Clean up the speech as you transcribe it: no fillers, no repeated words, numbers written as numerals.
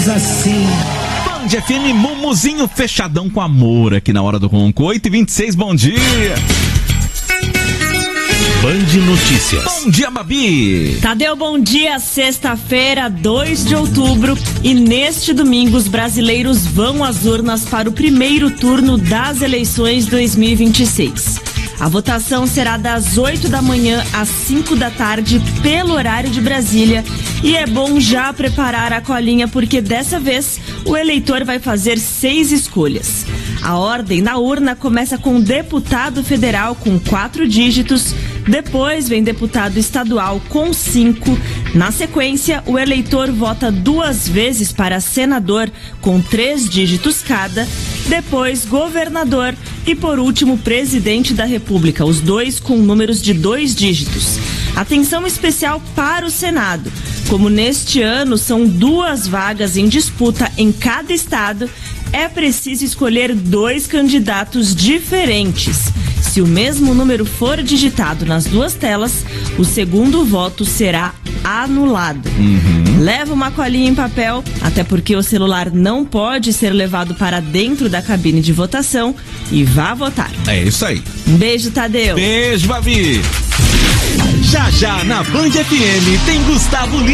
Simples assim. Band FM, Mumuzinho fechadão com amor aqui na hora do ronco. 8h26, bom dia. Band Notícias. Bom dia, Babi. Tadeu, bom dia. Sexta-feira, 2 de outubro. E neste domingo, os brasileiros vão às urnas para o primeiro turno das eleições 2026. A votação será das 8 da manhã às 5 da tarde, pelo horário de Brasília. E é bom já preparar a colinha, porque dessa vez o eleitor vai fazer 6 escolhas. A ordem na urna começa com deputado federal com 4 dígitos, depois vem deputado estadual com 5. Na sequência, o eleitor vota 2 vezes para senador com 3 dígitos cada, depois governador e, por último, presidente da República, os dois com números de 2 dígitos. Atenção especial para o Senado. Como neste ano são 2 vagas em disputa em cada estado, é preciso escolher 2 candidatos diferentes. Se o mesmo número for digitado nas 2 telas, o segundo voto será anulado. Leva uma colinha em papel, até porque o celular não pode ser levado para dentro da cabine de votação, e vá votar. É isso aí. Um beijo, Tadeu. Beijo, Babi. Já já na Band FM tem Gustavo Lima.